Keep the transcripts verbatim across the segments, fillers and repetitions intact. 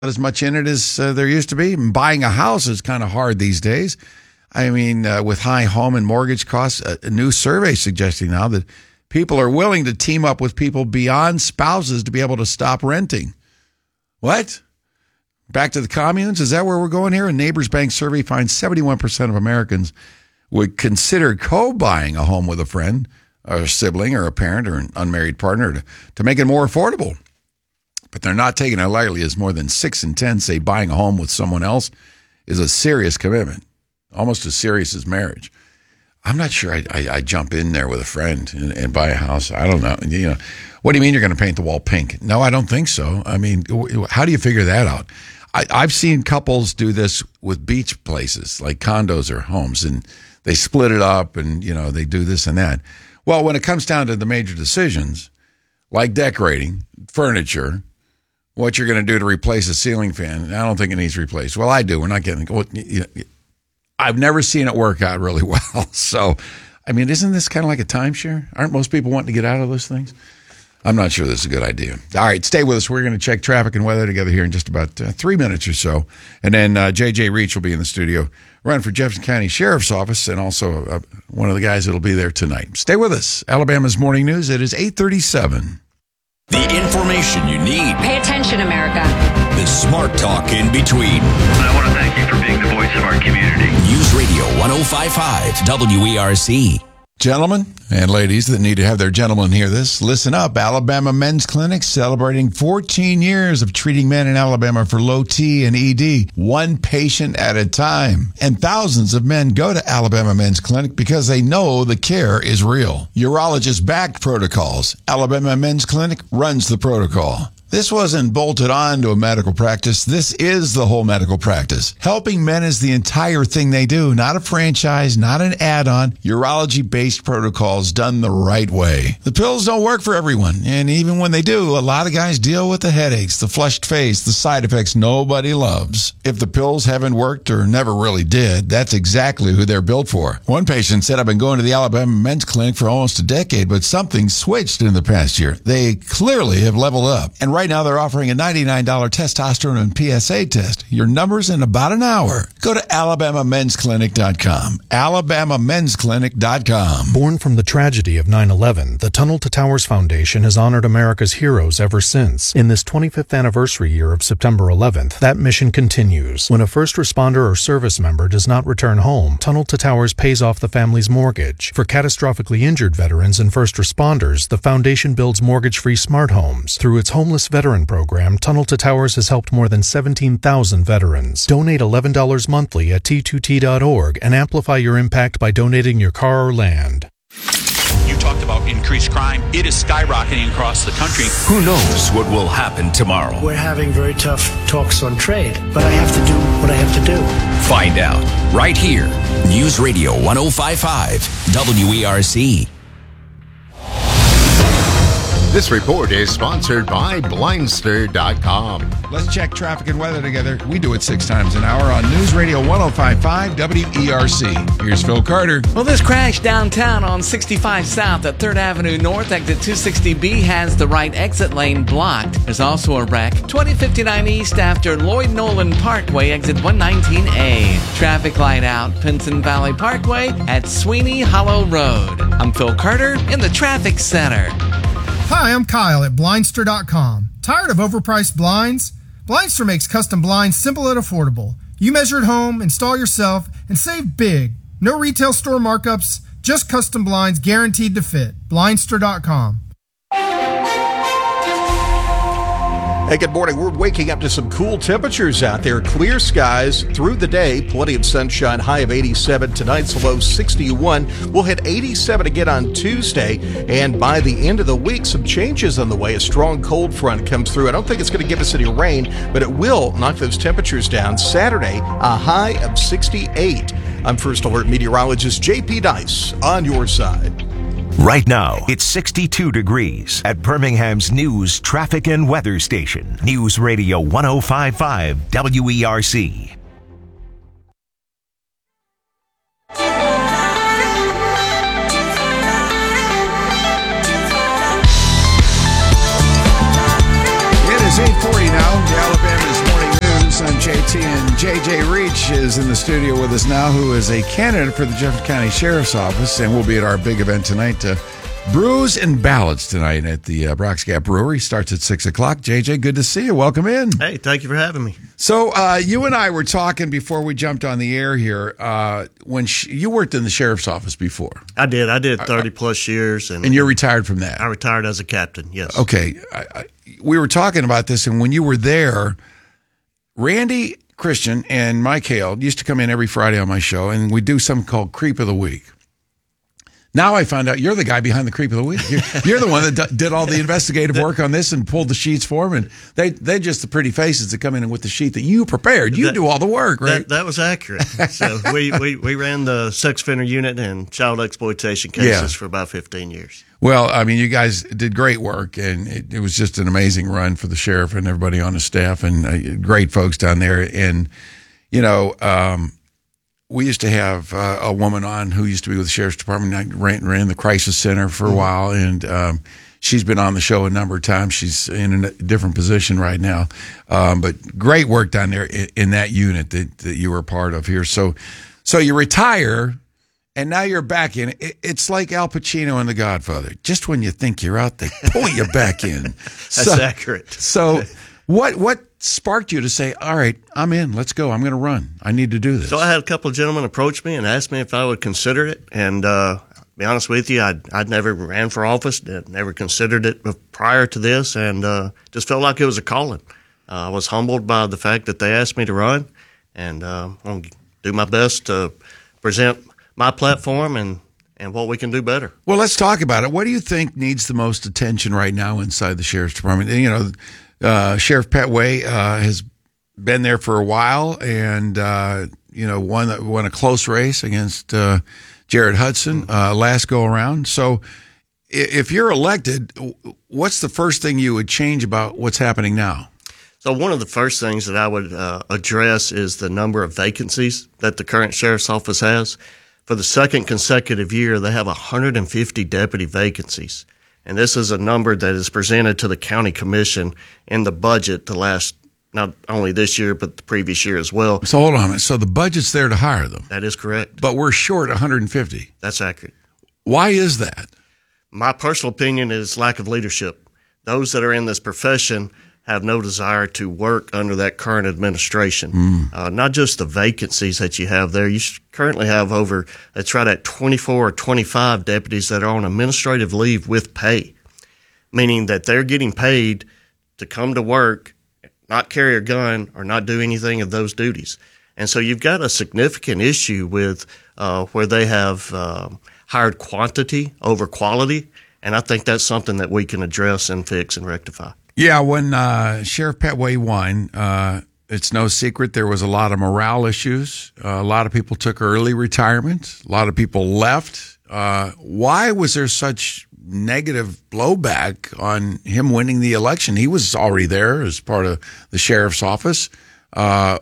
as much in it as uh, there used to be. And buying a house is kind of hard these days. I mean, uh, with high home and mortgage costs, a, a new survey suggesting now that people are willing to team up with people beyond spouses to be able to stop renting. What? Back to the communes? Is that where we're going here? A Neighbors Bank survey finds seventy-one percent of Americans would consider co-buying a home with a friend, or a sibling, or a parent, or an unmarried partner to, to make it more affordable. But they're not taking it lightly, as more than six in ten say buying a home with someone else is a serious commitment, almost as serious as marriage. I'm not sure I, I, I jump in there with a friend and, and buy a house. I don't know. You know, what do you mean you're going to paint the wall pink? No, I don't think so. I mean, how do you figure that out? I, I've seen couples do this with beach places, like condos or homes, and they split it up and, you know, they do this and that. Well, when it comes down to the major decisions, like decorating, furniture, what you're going to do to replace a ceiling fan, I don't think it needs replaced. Well, I do. We're not getting well, you know, I've never seen it work out really well. So, I mean, isn't this kind of like a timeshare? Aren't most people wanting to get out of those things? I'm not sure this is a good idea. All right, stay with us. We're going to check traffic and weather together here in just about uh, three minutes or so. And then uh, J J Reach will be in the studio, running for Jefferson County Sheriff's Office, and also uh, one of the guys that will be there tonight. Stay with us. Alabama's Morning News. It is eight thirty-seven. The information you need. Pay attention, America. The smart talk in between. I want to thank you for being the voice of our community. News Radio one oh five point five W E R C. Gentlemen and ladies that need to have their gentlemen hear this, listen up. Alabama Men's Clinic celebrating fourteen years of treating men in Alabama for low T and E D, one patient at a time. And thousands of men go to Alabama Men's Clinic because they know the care is real. Urologist-backed protocols. Alabama Men's Clinic runs the protocol. This wasn't bolted on to a medical practice. This is the whole medical practice. Helping men is the entire thing they do, not a franchise, not an add-on. Urology-based protocols done the right way. The pills don't work for everyone, and even when they do, a lot of guys deal with the headaches, the flushed face, the side effects nobody loves. If the pills haven't worked or never really did, that's exactly who they're built for. One patient said, I've been going to the Alabama Men's Clinic for almost a decade, but something switched in the past year. They clearly have leveled up. And right Right now, they're offering a ninety-nine dollars testosterone and P S A test. Your number's in about an hour. Go to alabama men's clinic dot com. alabama men's clinic dot com. Born from the tragedy of nine eleven, the Tunnel to Towers Foundation has honored America's heroes ever since. In this twenty-fifth anniversary year of September eleventh, that mission continues. When a first responder or service member does not return home, Tunnel to Towers pays off the family's mortgage. For catastrophically injured veterans and first responders, the foundation builds mortgage-free smart homes. Through its homeless veteran program, Tunnel to Towers has helped more than seventeen thousand veterans. Donate eleven dollars monthly at T two T dot org and amplify your impact by donating your car or land. You talked about increased crime. It is skyrocketing across the country. Who knows what will happen tomorrow? We're having very tough talks on trade, but I have to do what I have to do. Find out right here. News Radio one oh five point five W E R C. This report is sponsored by Blindster dot com. Let's check traffic and weather together. We do it six times an hour on News Radio one oh five point five W E R C. Here's Phil Carter. Well, this crash downtown on sixty-five South at third Avenue North, exit two sixty B, has the right exit lane blocked. There's also a wreck. twenty fifty-nine East after Lloyd Nolan Parkway, exit one nineteen A. Traffic light out, Pinson Valley Parkway at Sweeney Hollow Road. I'm Phil Carter in the Traffic Center. Hi, I'm Kyle at Blindster dot com. Tired of overpriced blinds? Blindster makes custom blinds simple and affordable. You measure at home, install yourself, and save big. No retail store markups, just custom blinds guaranteed to fit. Blindster dot com. Hey, good morning. We're waking up to some cool temperatures out there. Clear skies through the day. Plenty of sunshine. High of eighty-seven. Tonight's low sixty-one. We'll hit eighty-seven again on Tuesday. And by the end of the week, some changes on the way. A strong cold front comes through. I don't think it's going to give us any rain, but it will knock those temperatures down. Saturday, a high of sixty-eight. I'm First Alert meteorologist J P Dice on your side. Right now, it's sixty-two degrees at Birmingham's News, Traffic, and Weather Station. News Radio one oh five point five W E R C. It is eight forty now. The Alabama J J Reach is in the studio with us now, who is a candidate for the Jefferson County Sheriff's Office, and will be at our big event tonight. Uh, Brews and Ballads tonight at the uh, Brock's Gap Brewery. Starts at six o'clock. J J, good to see you. Welcome in. Hey, thank you for having me. So uh, you and I were talking before we jumped on the air here. Uh, when sh- you worked in the Sheriff's Office before. I did. I did thirty-plus years. And, and you're retired from that? I retired as a captain, yes. Okay. I, I, we were talking about this, and when you were there, Randy Christian and Mike Hale used to come in every Friday on my show, and we do something called Creep of the Week. Now I found out you're the guy behind the Creep of the Week. You're, you're the one that d- did all the investigative work on this and pulled the sheets for him. And they, they're just the pretty faces that come in with the sheet that you prepared. You that, do all the work, right? That, that was accurate. So we, we, we ran the sex offender unit and child exploitation cases Yeah. for about fifteen years. Well, I mean, you guys did great work, and it, it was just an amazing run for the sheriff and everybody on the staff, and uh, great folks down there. And, you know, um, we used to have uh, a woman on who used to be with the Sheriff's Department. I ran, ran the crisis center for a while, and um, she's been on the show a number of times. She's in a different position right now. Um, but great work down there in, in that unit that, that you were a part of here. So, so you retire, and now you're back in. It, it's like Al Pacino in The Godfather. Just when you think you're out, they pull you back in. That's so, accurate. So what what sparked you to say, all right, I'm in, let's go, I'm going to run, I need to do this? So I had a couple of gentlemen approach me and asked me if I would consider it. And uh, to be honest with you, I'd, I'd never ran for office, never considered it prior to this, and uh, just felt like it was a calling. Uh, I was humbled by the fact that they asked me to run, and uh, I'm going to do my best to present my platform and, and what we can do better. Well, let's talk about it. What do you think needs the most attention right now inside the Sheriff's Department? You know, uh, Sheriff Petway uh, has been there for a while, and uh, you know, won won a close race against uh, Jared Hudson uh, last go around. So, if you're elected, what's the first thing you would change about what's happening now? So one of the first things that I would uh, address is the number of vacancies that the current sheriff's office has. For the second consecutive year, they have one hundred fifty deputy vacancies. And this is a number that is presented to the county commission in the budget the last, not only this year, but the previous year as well. So hold on a minute. So the budget's there to hire them. That is correct. But we're short one hundred fifty. That's accurate. Why is that? My personal opinion is lack of leadership. Those that are in this profession have no desire to work under that current administration. Mm. Uh, not just the vacancies that you have there. You currently have over, it's right at twenty-four or twenty-five deputies that are on administrative leave with pay, meaning that they're getting paid to come to work, not carry a gun, or not do anything of those duties. And so you've got a significant issue with uh, where they have uh, hired quantity over quality, and I think that's something that we can address and fix and rectify. Yeah, when uh, Sheriff Petway won, uh, it's no secret there was a lot of morale issues. Uh, a lot of people took early retirement. A lot of people left. Uh, why was there such negative blowback on him winning the election? He was already there as part of the sheriff's office. Uh,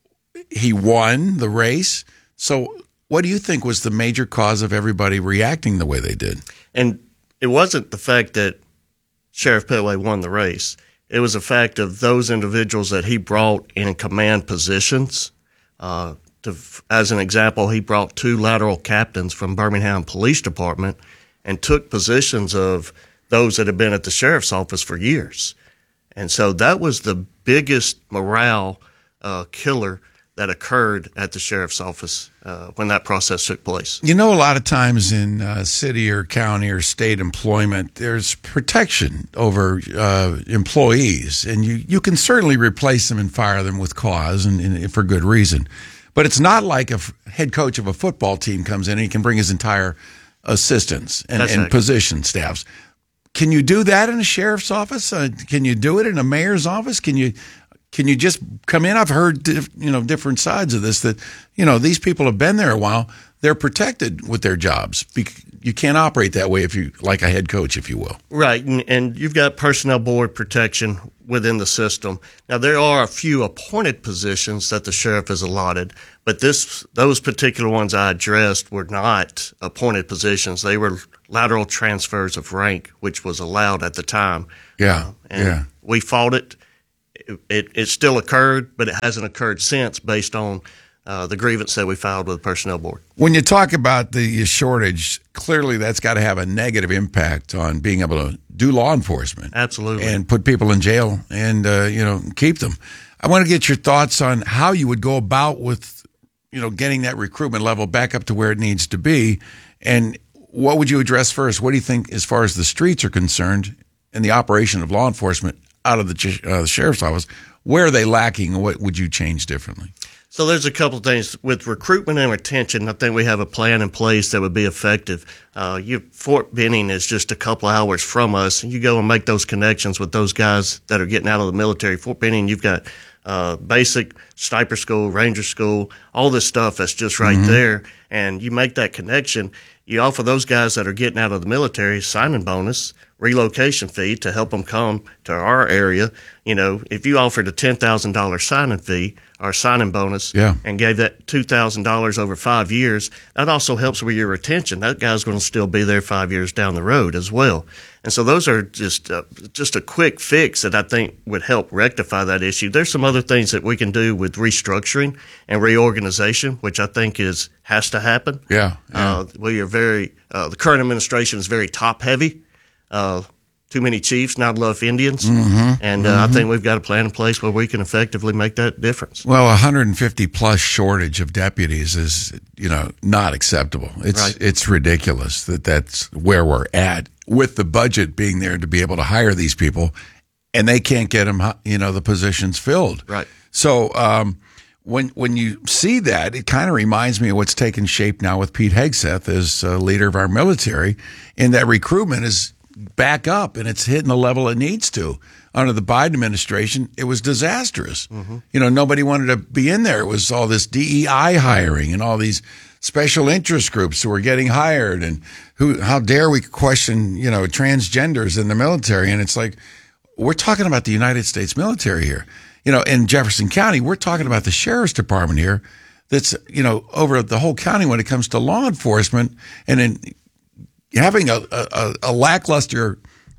he won the race. So what do you think was the major cause of everybody reacting the way they did? And it wasn't the fact that Sheriff Petway won the race. It was a fact of those individuals that he brought in command positions. Uh, to, as an example, he brought two lateral captains from Birmingham Police Department and took positions of those that had been at the sheriff's office for years. And so that was the biggest morale uh, killer that occurred at the sheriff's office uh, when that process took place. You know, a lot of times in uh, city or county or state employment, there's protection over uh, employees, and you, you can certainly replace them and fire them with cause and, and for good reason. But it's not like a f- head coach of a football team comes in and he can bring his entire assistants and, and position staffs. Can you do that in a sheriff's office? Uh, can you do it in a mayor's office? Can you... Can you just come in? I've heard, you know, different sides of this that, you know, these people have been there a while. They're protected with their jobs. You can't operate that way if you, like a head coach, if you will. Right. And, and you've got personnel board protection within the system. Now, there are a few appointed positions that the sheriff has allotted, but this, those particular ones I addressed were not appointed positions. They were lateral transfers of rank, which was allowed at the time. Yeah. Uh, and yeah. we fought it. it, it, it still occurred, but it hasn't occurred since based on uh, the grievance that we filed with the Personnel Board. When you talk about the shortage, clearly that's got to have a negative impact on being able to do law enforcement. Absolutely. And put people in jail and, uh, you know, keep them. I want to get your thoughts on how you would go about with, you know, getting that recruitment level back up to where it needs to be. And what would you address first? What do you think as far as the streets are concerned and the operation of law enforcement out of the, uh, the sheriff's office? Where are they lacking, and what would you change differently? So there's a couple of things. With recruitment and retention, I think we have a plan in place that would be effective. Uh, you, Fort Benning is just a couple hours from us, and you go and make those connections with those guys that are getting out of the military. Fort Benning, you've got uh, basic sniper school, ranger school, all this stuff that's just right mm-hmm. there, and you make that connection. You offer those guys that are getting out of the military signing bonus, relocation fee to help them come to our area. You know, if you offered a ten thousand dollars signing fee or signing bonus yeah. and gave that two thousand dollars over five years, that also helps with your retention. That guy's going to still be there five years down the road as well. And so those are just uh, just a quick fix that I think would help rectify that issue. There's some other things that we can do with restructuring and reorganization, which I think is has to happen. Yeah. yeah. Uh, we are very uh, the current administration is very top heavy. Uh, too many chiefs, not enough Indians. Mm-hmm. And uh, mm-hmm. I think we've got a plan in place where we can effectively make that difference. Well, one hundred fifty plus shortage of deputies is, you know, not acceptable. It's right. it's ridiculous that that's where we're at with the budget being there to be able to hire these people, and they can't get them, you know, the positions filled. Right. So um, when when you see that, it kind of reminds me of what's taking shape now with Pete Hegseth as uh, leader of our military, and that recruitment is back up and it's hitting the level it needs to. Under the Biden administration, it was disastrous. Mm-hmm. You know, nobody wanted to be in there. It was all this D E I hiring and all these special interest groups who were getting hired, and who, how dare we question, you know, transgenders in the military? And it's like, we're talking about the United States military here. You know, in Jefferson County, we're talking about the sheriff's department here that's, you know, over the whole county when it comes to law enforcement, and in having a, a, a lackluster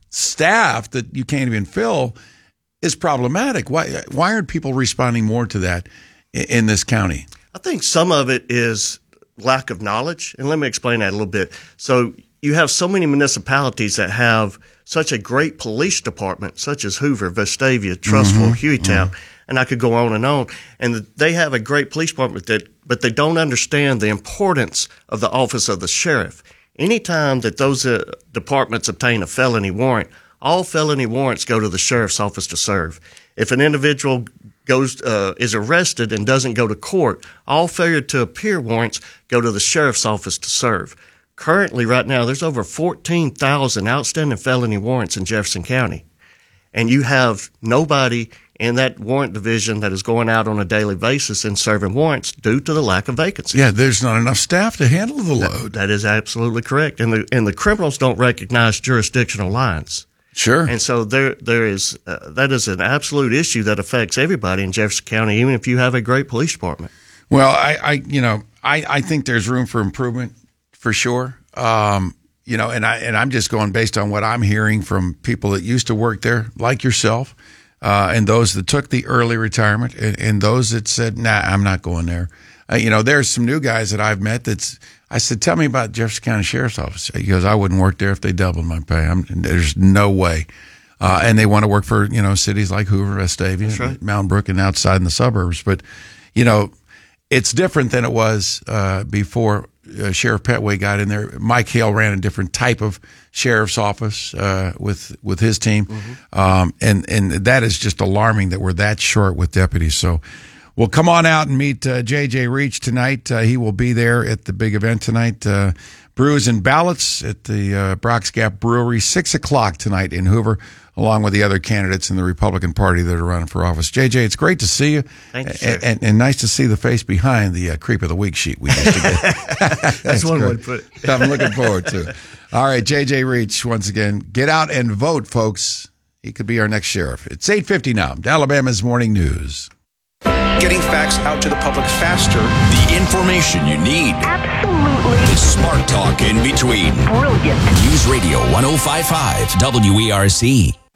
staff that you can't even fill is problematic. Why why aren't people responding more to that in, in this county? I think some of it is lack of knowledge, and let me explain that a little bit. So you have so many municipalities that have such a great police department, such as Hoover, Vestavia, Trussville, mm-hmm. Hueytown, mm-hmm. and I could go on and on. And they have a great police department, that, but they don't understand the importance of the office of the sheriff. Anytime that those uh, departments obtain a felony warrant, all felony warrants go to the sheriff's office to serve. If an individual goes uh, is arrested and doesn't go to court, all failure to appear warrants go to the sheriff's office to serve. Currently, right now, there's over fourteen thousand outstanding felony warrants in Jefferson County, and you have nobody in that warrant division that is going out on a daily basis and serving warrants due to the lack of vacancies. Yeah, there's not enough staff to handle the load. That, that is absolutely correct. And the and the criminals don't recognize jurisdictional lines. Sure. And so there there is uh, that is an absolute issue that affects everybody in Jefferson County, even if you have a great police department. Well, I, I you know, I, I think there's room for improvement for sure. Um, you know, and I and I'm just going based on what I'm hearing from people that used to work there, like yourself. Uh, and those that took the early retirement, and, and those that said, nah, I'm not going there. Uh, you know, there's some new guys that I've met that's, I said, tell me about Jefferson County Sheriff's Office. He goes, I wouldn't work there if they doubled my pay. I'm, there's no way. Uh, and they want to work for, you know, cities like Hoover, Vestavia, right. Mountain Brook, and outside in the suburbs. But, you know, it's different than it was uh, before uh, Sheriff Petway got in there. Mike Hale ran a different type of sheriff's office uh, with with his team, mm-hmm. um, and and that is just alarming that we're that short with deputies. So, well, come on out and meet uh, J J Reach tonight. Uh, he will be there at the big event tonight. Uh, Brews and Ballots at the uh, Brock's Gap Brewery, six o'clock tonight in Hoover, along with the other candidates in the Republican Party that are running for office. J J, it's great to see you. Thank you, sir. And, and, and nice to see the face behind the uh, Creep of the Week sheet we used to get. That's, That's one way to put it. I'm looking forward to it. All right, J J Reach, once again, get out and vote, folks. He could be our next sheriff. It's eight fifty now, Alabama's Morning News. Getting facts out to the public faster. The information you need. Absolutely. The smart talk in between. Brilliant. News Radio one oh five point five W E R C.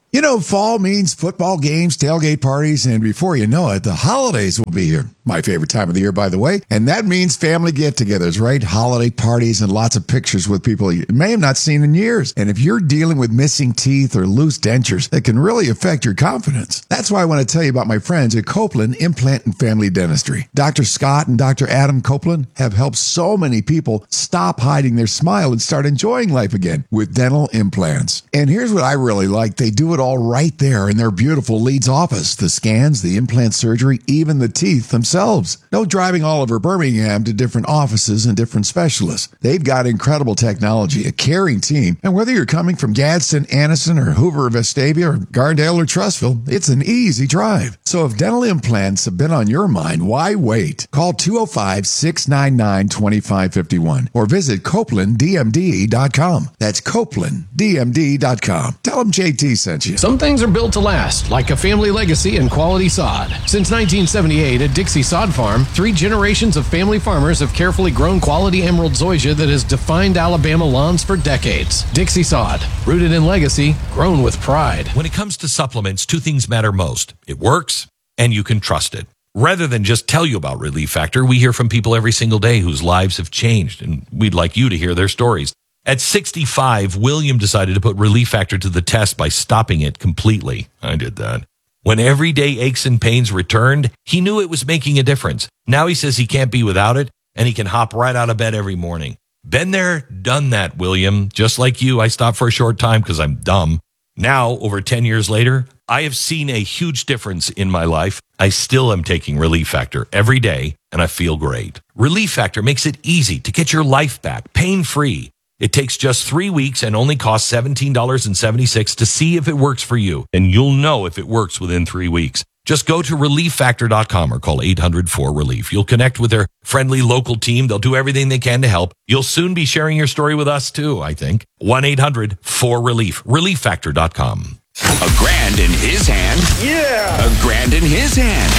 You know, fall means football games, tailgate parties, and before you know it, the holidays will be here. My favorite time of the year, by the way. And that means family get-togethers, right? Holiday parties and lots of pictures with people you may have not seen in years. And if you're dealing with missing teeth or loose dentures, that can really affect your confidence. That's why I want to tell you about my friends at Copeland Implant and Family Dentistry. Doctor Scott and Doctor Adam Copeland have helped so many people stop hiding their smile and start enjoying life again with dental implants. And here's what I really like. They do it all right there in their beautiful Leeds office. The scans, the implant surgery, even the teeth themselves. No driving all over Birmingham to different offices and different specialists. They've got incredible technology, a caring team, and whether you're coming from Gadsden, Anniston, or Hoover, Vestavia, or Gardale, or Trussville, it's an easy drive. So if dental implants have been on your mind, why wait? Call two oh five, six nine nine, two five five one or visit Copeland D M D dot com. That's Copeland D M D dot com. Tell them J T sent you. Some things are built to last, like a family legacy and quality sod. Since nineteen seventy-eight at Dixie Sod Farm, three generations of family farmers have carefully grown quality emerald zoysia that has defined Alabama lawns for decades. Dixie Sod, rooted in legacy, grown with pride. When it comes to supplements, two things matter most. It works, and you can trust it. Rather than just tell you about Relief Factor, we hear from people every single day whose lives have changed, and we'd like you to hear their stories. At sixty-five, William decided to put Relief Factor to the test by stopping it completely. I did that. When everyday aches and pains returned, he knew it was making a difference. Now he says he can't be without it, and he can hop right out of bed every morning. Been there, done that, William. Just like you, I stopped for a short time because I'm dumb. Now, over ten years later, I have seen a huge difference in my life. I still am taking Relief Factor every day, and I feel great. Relief Factor makes it easy to get your life back, pain-free. It takes just three weeks and only costs seventeen dollars and seventy-six cents to see if it works for you, and you'll know if it works within three weeks. Just go to relief factor dot com or call eight hundred four relief. You'll connect with their friendly local team. They'll do everything they can to help. You'll soon be sharing your story with us, too, I think. one eight hundred four relief. relief factor dot com. A grand in his hand. Yeah. A grand in his hand.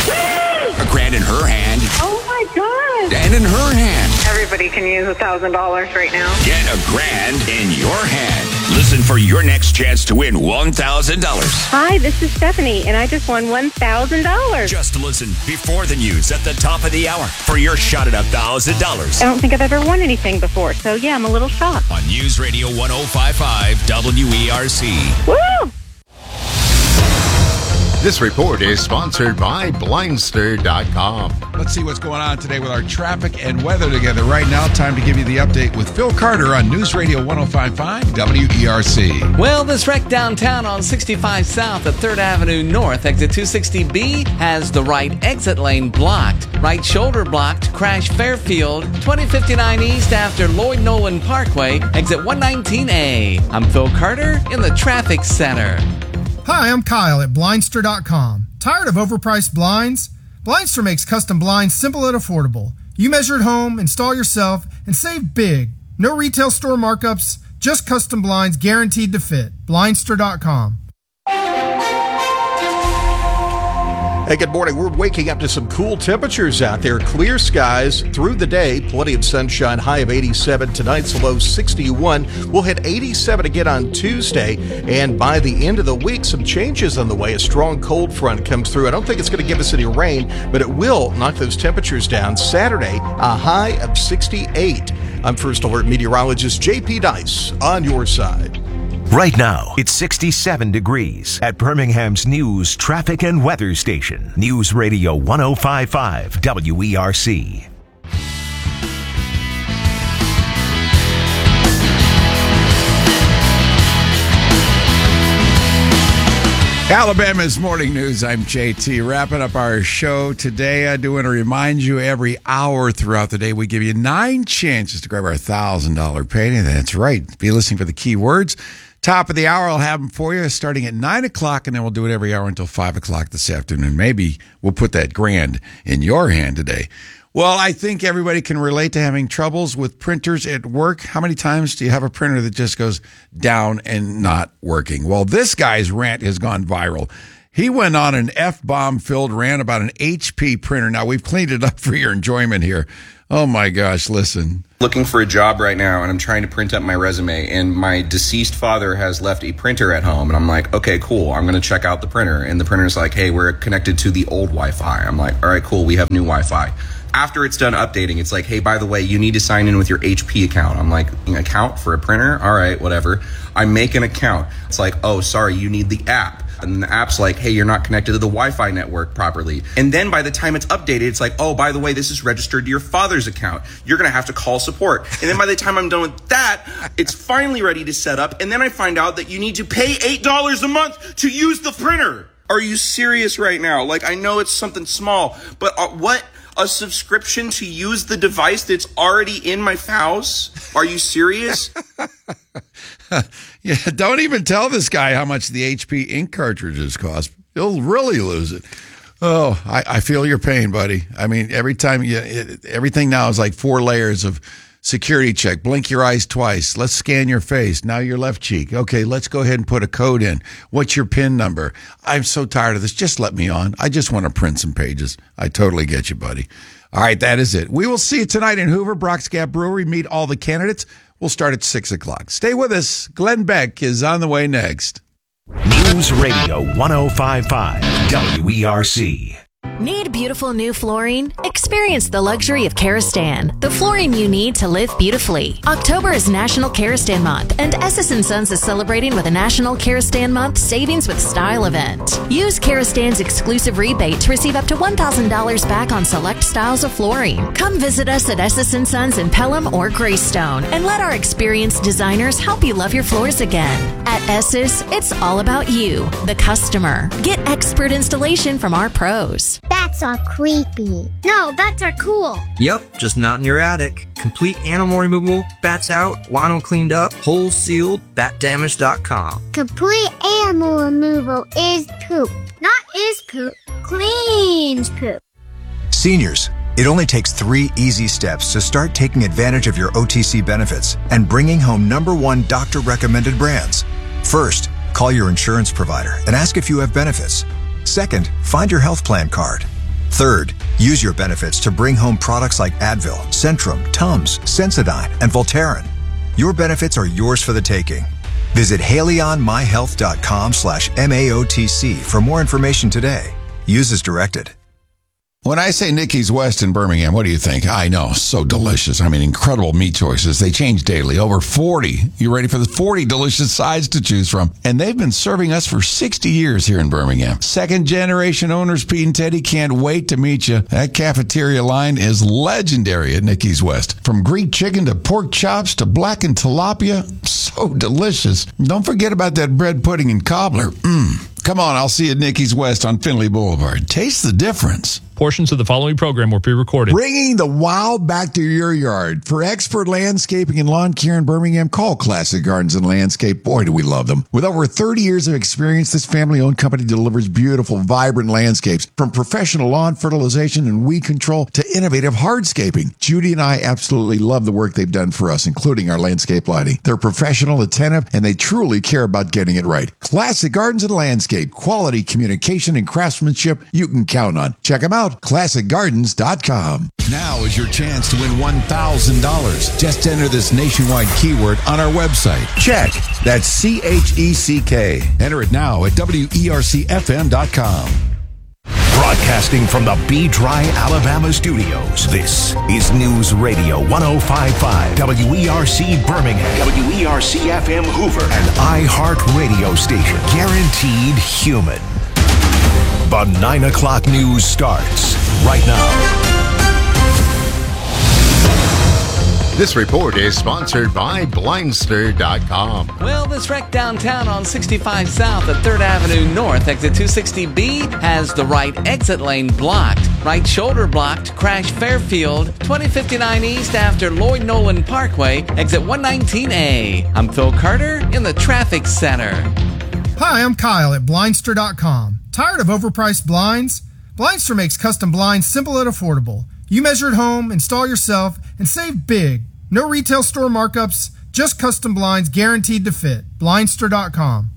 A grand in her hand. Oh my God. And in her hand. Everybody can use a thousand dollars right now. Get a grand in your hand. Listen for your next chance to win one thousand dollars. Hi, this is Stephanie, and I just won one thousand dollars. Just listen before the news at the top of the hour for your shot at one thousand dollars. I don't think I've ever won anything before, so yeah, I'm a little shocked. On News Radio one oh five point five W E R C. Woo! This report is sponsored by Blindster dot com. Let's see what's going on today with our traffic and weather together. Right now, time to give you the update with Phil Carter on News Radio one oh five point five W E R C. Well, this wreck downtown on sixty-five South at third Avenue North, exit two sixty B, has the right exit lane blocked. Right shoulder blocked, crash Fairfield, twenty fifty-nine East after Lloyd Nolan Parkway, exit one nineteen A. I'm Phil Carter in the traffic center. Hi, I'm Kyle at Blindster dot com. Tired of overpriced blinds? Blindster makes custom blinds simple and affordable. You measure at home, install yourself, and save big. No retail store markups, just custom blinds guaranteed to fit. Blindster dot com. Hey, good morning. We're waking up to some cool temperatures out there. Clear skies through the day. Plenty of sunshine. High of eighty-seven. Tonight's low sixty-one. We'll hit eighty-seven again on Tuesday. And by the end of the week, some changes on the way. A strong cold front comes through. I don't think it's going to give us any rain, but it will knock those temperatures down. Saturday, a high of sixty-eight. I'm First Alert meteorologist J P Dice on your side. Right now, it's sixty-seven degrees at Birmingham's News Traffic and Weather Station. News Radio one oh five point five W E R C. Alabama's Morning News. I'm J T. Wrapping up our show today. I do want to remind you every hour throughout the day we give you nine chances to grab our one thousand dollars payday. That's right. Be listening for the key words. Top of the hour, I'll have them for you starting at nine o'clock, and then we'll do it every hour until five o'clock this afternoon. Maybe we'll put that grand in your hand today. Well, I think everybody can relate to having troubles with printers at work. How many times do you have a printer that just goes down and not working? Well, this guy's rant has gone viral. He went on an F-bomb filled rant about an H P printer. Now, we've cleaned it up for your enjoyment here Oh, my gosh, listen. Looking for a job right now, and I'm trying to print up my resume, and my deceased father has left a printer at home, and I'm like, okay, cool, I'm going to check out the printer. And the printer's like, hey, we're connected to the old Wi-Fi. I'm like, all right, cool, we have new Wi-Fi. After it's done updating, it's like, hey, by the way, you need to sign in with your H P account. I'm like, an account for a printer? All right, whatever. I make an account. It's like, oh, sorry, you need the app. And the app's like, hey, you're not connected to the Wi-Fi network properly. And then by the time it's updated, it's like, oh, by the way, this is registered to your father's account. You're going to have to call support. And then by the time I'm done with that, it's finally ready to set up. And then I find out that you need to pay eight dollars a month to use the printer. Are you serious right now? Like, I know it's something small, but uh, what? A subscription to use the device that's already in my house? Are you serious? Yeah, don't even tell this guy how much the H P ink cartridges cost. He'll really lose it. Oh, I, I feel your pain, buddy. I mean, every time you, it, everything now is like four layers of security check. Blink your eyes twice. Let's scan your face. Now your left cheek. Okay, let's go ahead and put a code in. What's your PIN number? I'm so tired of this. Just let me on. I just want to print some pages. I totally get you, buddy. All right, that is it. We will see you tonight in Hoover, Brock's Gap Brewery. Meet all the candidates. We'll start at six o'clock. Stay with us. Glenn Beck is on the way next. News Radio one oh five point five W E R C. Need beautiful new flooring? Experience the luxury of Karastan, the flooring you need to live beautifully. October is National Karastan Month, and Esses and Sons is celebrating with a National Karastan Month Savings with Style event. Use Karastan's exclusive rebate to receive up to one thousand dollars back on select styles of flooring. Come visit us at Esses and Sons in Pelham or Greystone, and let our experienced designers help you love your floors again. At Esses, it's all about you, the customer. Get expert installation from our pros. Bats are creepy. No, bats are cool. Yep, just not in your attic. Complete animal removal, bats out, lino cleaned up, holes sealed, bat damage dot com. Complete animal removal is poop. Not is poop, cleans poop. Seniors, it only takes three easy steps to start taking advantage of your O T C benefits and bringing home number one doctor-recommended brands. First, call your insurance provider and ask if you have benefits. Second, find your health plan card. Third, use your benefits to bring home products like Advil, Centrum, Tums, Sensodyne, and Voltaren. Your benefits are yours for the taking. Visit haleyonmyhealth.com slash MAOTC for more information today. Use as directed. When I say Nikki's West in Birmingham, what do you think? I know, so delicious. I mean, incredible meat choices. They change daily. Over forty. You ready for the forty delicious sides to choose from? And they've been serving us for sixty years here in Birmingham. Second generation owners, Pete and Teddy, can't wait to meet you. That cafeteria line is legendary at Nikki's West. From Greek chicken to pork chops to blackened tilapia. So delicious. Don't forget about that bread pudding and cobbler. Mmm. Come on, I'll see you at Nikki's West on Findlay Boulevard. Taste the difference. Portions of the following program were pre-recorded. Bringing the wow back to your yard. For expert landscaping and lawn care in Birmingham, call Classic Gardens and Landscape. Boy, do we love them. With over thirty years of experience, this family-owned company delivers beautiful, vibrant landscapes. From professional lawn fertilization and weed control to innovative hardscaping. Judy and I absolutely love the work they've done for us, including our landscape lighting. They're professional, attentive, and they truly care about getting it right. Classic Gardens and Landscape. Quality communication and craftsmanship you can count on. Check them out. classic gardens dot com. Now is your chance to win one thousand dollars. Just enter this nationwide keyword on our website. Check. That's C H E C K. Enter it now at W E R C F M dot com. Broadcasting from the B-Dry, Alabama studios, this is News Radio one oh five point five W E R C Birmingham, W E R C F M Hoover, and iHeart Radio station. Guaranteed human. The nine o'clock news starts right now. This report is sponsored by Blindster dot com. Well, this wreck downtown on sixty-five South at third Avenue North, exit two sixty B, has the right exit lane blocked. Right shoulder blocked, crash Fairfield, twenty fifty-nine East after Lloyd Nolan Parkway, exit one nineteen A. I'm Phil Carter in the traffic center. Hi, I'm Kyle at Blindster dot com. Tired of overpriced blinds? Blindster makes custom blinds simple and affordable. You measure at home, install yourself, and save big. No retail store markups, just custom blinds guaranteed to fit. Blindster dot com.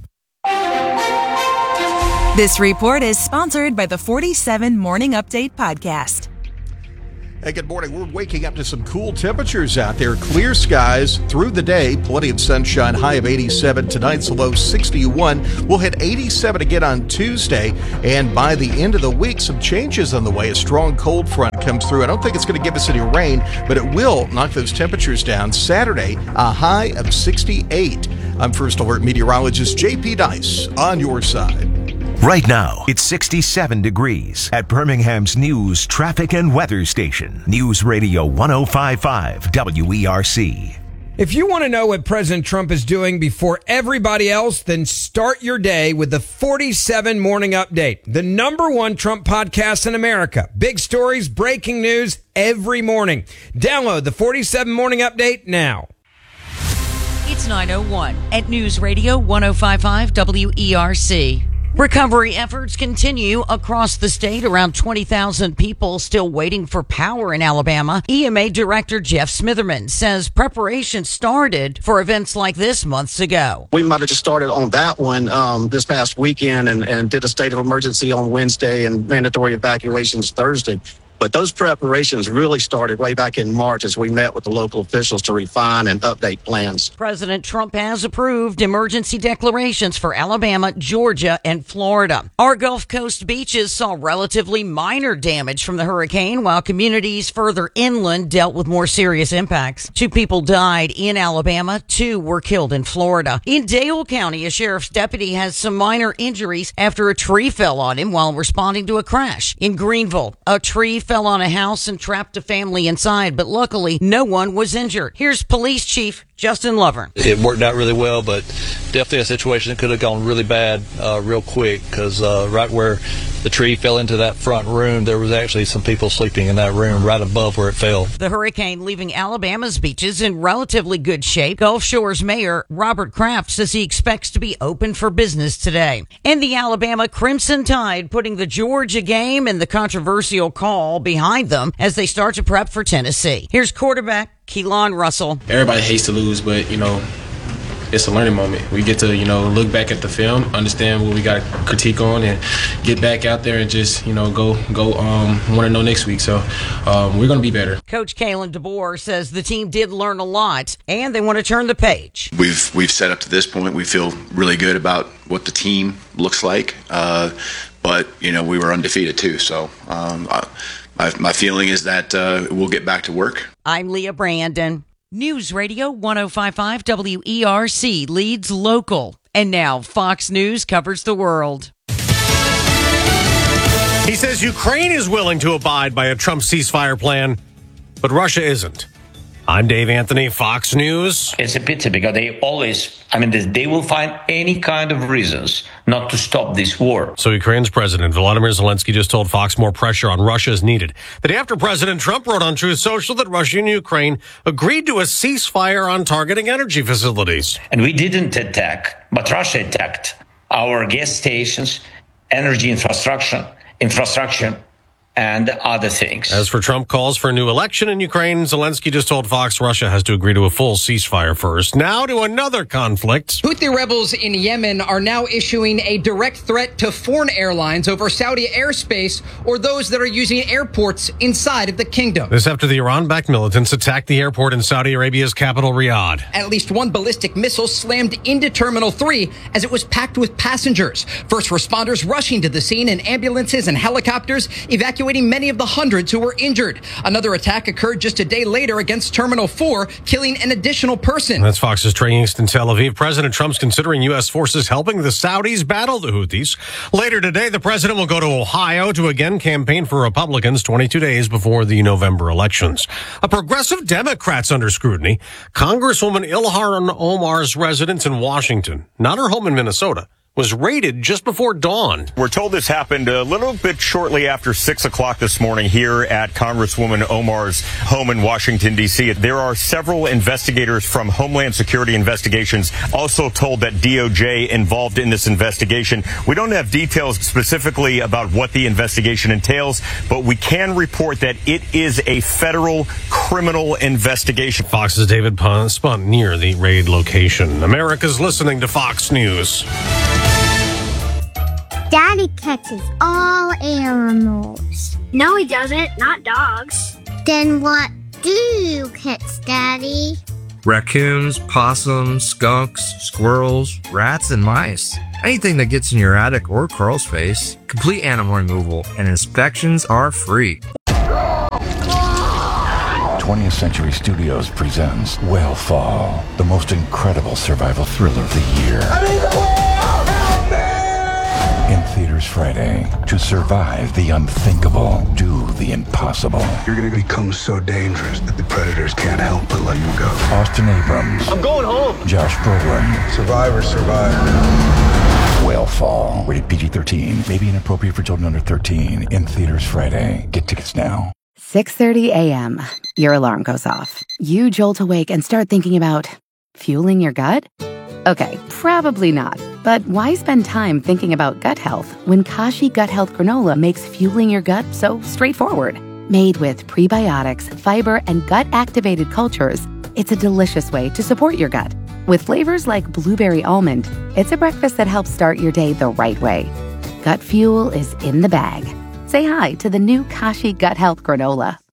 This report is sponsored by the forty-seven Morning Update podcast. Hey, good morning. We're waking up to some cool temperatures out there. Clear skies through the day. Plenty of sunshine. High of eighty-seven. Tonight's low sixty-one. We'll hit eighty-seven again on Tuesday. And by the end of the week, some changes on the way. A strong cold front comes through. I don't think it's going to give us any rain, but it will knock those temperatures down. Saturday, a high of sixty-eight. I'm First Alert meteorologist J P Dice on your side. Right now, it's sixty-seven degrees at Birmingham's news, traffic, and weather station. News Radio one oh five point five W E R C. If you want to know what President Trump is doing before everybody else, then start your day with the forty-seven Morning Update, the number one Trump podcast in America. Big stories, breaking news every morning. Download the forty-seven Morning Update now. It's nine oh one at News Radio one oh five point five W E R C. Recovery efforts continue across the state. Around twenty thousand people still waiting for power in Alabama. E M A Director Jeff Smitherman says preparation started for events like this months ago. We might have just started on that one um, this past weekend and, and did a state of emergency on Wednesday and mandatory evacuations Thursday. But those preparations really started way back in March as we met with the local officials to refine and update plans. President Trump has approved emergency declarations for Alabama, Georgia, and Florida. Our Gulf Coast beaches saw relatively minor damage from the hurricane, while communities further inland dealt with more serious impacts. Two people died in Alabama. Two were killed in Florida. In Dale County, a sheriff's deputy has some minor injuries after a tree fell on him while responding to a crash. In Greenville, a tree fell fell on a house and trapped a family inside, but luckily no one was injured. Here's Police Chief Justin Lovern. It worked out really well, but definitely a situation that could have gone really bad uh, real quick, because uh, right where the tree fell into that front room, there was actually some people sleeping in that room right above where it fell. The hurricane leaving Alabama's beaches in relatively good shape. Gulf Shores Mayor Robert Kraft says he expects to be open for business today. And the Alabama Crimson Tide putting the Georgia game and the controversial call behind them as they start to prep for Tennessee. Here's quarterback Keelan Russell. Everybody hates to lose, but, you know, it's a learning moment. We get to, you know, look back at the film, understand what we got to critique on, and get back out there and just, you know, go go um want to know next week. So um, we're going to be better. Coach Kalen DeBoer says the team did learn a lot, and they want to turn the page. We've we've set up to this point. We feel really good about what the team looks like, uh, but you know we were undefeated too. So um, I, my my feeling is that uh, we'll get back to work. I'm Leah Brandon. News Radio one oh five point five W E R C leads local. And now Fox News covers the world. He says Ukraine is willing to abide by a Trump ceasefire plan, but Russia isn't. I'm Dave Anthony, Fox News. It's a pity because they always, I mean, they will find any kind of reasons not to stop this war. So Ukraine's President Volodymyr Zelensky just told Fox more pressure on Russia is needed. The day after President Trump wrote on Truth Social that Russia and Ukraine agreed to a ceasefire on targeting energy facilities. And we didn't attack, but Russia attacked our gas stations, energy infrastructure, infrastructure, and other things. As for Trump calls for a new election in Ukraine, Zelensky just told Fox Russia has to agree to a full ceasefire first. Now to another conflict. Houthi rebels in Yemen are now issuing a direct threat to foreign airlines over Saudi airspace or those that are using airports inside of the kingdom. This after the Iran-backed militants attacked the airport in Saudi Arabia's capital, Riyadh. At least one ballistic missile slammed into Terminal three as it was packed with passengers. First responders rushing to the scene in ambulances and helicopters, evacuating many of the hundreds who were injured. Another attack occurred just a day later against Terminal four, killing an additional person. That's Fox's Trey Yingst in Tel Aviv. President Trump's considering U S forces helping the Saudis battle the Houthis. Later today, the president will go to Ohio to again campaign for Republicans twenty-two days before the November elections. A progressive Democrat's under scrutiny. Congresswoman Ilhan Omar's residence in Washington, not her home in Minnesota, was raided just before dawn. We're told this happened a little bit shortly after six o'clock this morning here at Congresswoman Omar's home in Washington, D C. There are several investigators from Homeland Security Investigations also told that D O J involved in this investigation. We don't have details specifically about what the investigation entails, but we can report that it is a federal criminal investigation. Fox's David Spunt near the raid location. America's listening to Fox News. Daddy catches all animals. No, he doesn't. Not dogs. Then what do you catch, Daddy? Raccoons, possums, skunks, squirrels, rats, and mice. Anything that gets in your attic or crawl space. Complete animal removal and inspections are free. twentieth Century Studios presents Whale Fall, the most incredible survival thriller of the year. I'm in the whale! Help me! In theaters Friday. To survive the unthinkable, do the impossible. You're gonna become so dangerous that the predators can't help but let you go. Austin Abrams. I'm going home. Josh Brolin. Survivor, survivor. Whale Fall. Rated P G thirteen. May be inappropriate for children under thirteen. In theaters Friday. Get tickets now. six thirty a.m. Your alarm goes off. You jolt awake and start thinking about fueling your gut? Okay, probably not. But why spend time thinking about gut health when Kashi Gut Health Granola makes fueling your gut so straightforward? Made with prebiotics, fiber, and gut-activated cultures, it's a delicious way to support your gut. With flavors like blueberry almond, it's a breakfast that helps start your day the right way. Gut fuel is in the bag. Say hi to the new Kashi Gut Health Granola.